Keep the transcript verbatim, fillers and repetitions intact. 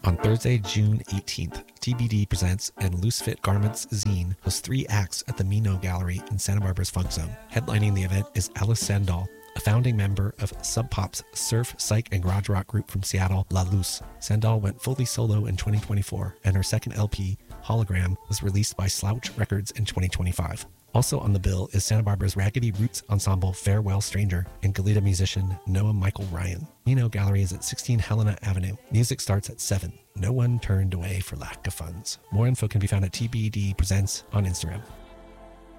On Thursday, June eighteenth, T B D Presents and Loose Fit Garments Zine hosts three acts at the Mino Gallery in Santa Barbara's Funk Zone. Headlining the event is Alice Sandahl, a founding member of Sub Pop's surf, psych, and garage rock group from Seattle, La Luz. Sandahl went fully solo in twenty twenty-four, and her second L P, Hologram, was released by Slouch Records in twenty twenty-five. Also on the bill is Santa Barbara's Raggedy Roots ensemble Farewell Stranger and Goleta musician Noah Michael Ryan. Mino Gallery is at sixteen Helena Avenue. Music starts at seven. No one turned away for lack of funds. More info can be found at T B D Presents on Instagram.